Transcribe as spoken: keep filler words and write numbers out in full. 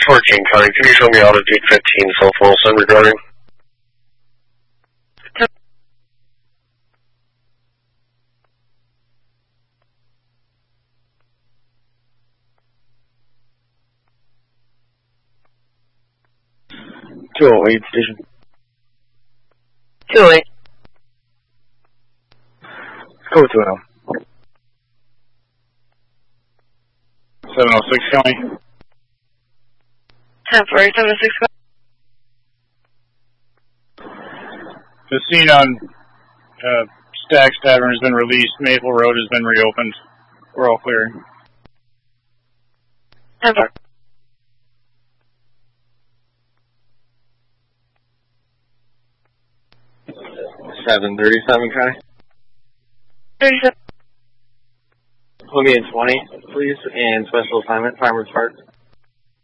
for King County, can you show me altitude fifteen, cell phone send regarding? two oh eight station. two oh eight. Go to it now. seven oh six County. ten four eight seven six. The scene on uh, Stag's Tavern has been released. Maple Road has been reopened. We're all clear. ten four. seven thirty-seven, County. thirty-seven. Put me in twenty, please, and special assignment, Farmer's Park.